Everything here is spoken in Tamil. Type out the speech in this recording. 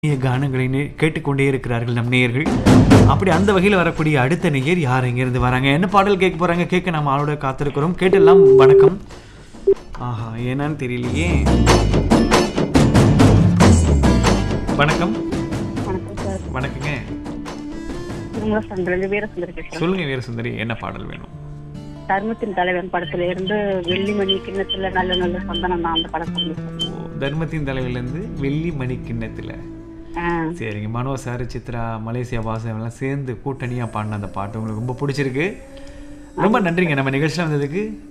கானங்களை கேட்டுக்கொண்டே இருக்கிறார்கள் நம் நேயர்கள். அப்படி அந்த வகையில் வரக்கூடிய அடுத்த நேயர் யார் எங்கிருந்து வராங்க, என்ன பாடல் கேட்க போறாங்க, கேட்க நம்ம ஆளோட காத்திருக்கிறோம். கேட்டெல்லாம் வணக்கம். ஆஹா, என்னன்னு தெரியலையே. வணக்கம். வணக்கங்க. சொல்லுங்க வீரசுந்தரி, என்ன பாடல் வேணும்? தர்மத்தின் தலைவன் படத்துல இருந்து வெள்ளிமணி கிண்ணத்துல நல்ல நல்ல சந்தனம் தான் அந்த படம். தர்மத்தின் தலைவிலிருந்து வெள்ளி மணி கிண்ணத்துல. சரிங்க. மனோ சார், சித்ரா, மலேசியா வாசம் எல்லாம் சேர்ந்து கூட்டணியா பாடின அந்த பாட்டு உங்களுக்கு ரொம்ப பிடிச்சிருக்கு. ரொம்ப நன்றிங்க நம்ம நிகழ்ச்சியில் வந்ததுக்கு.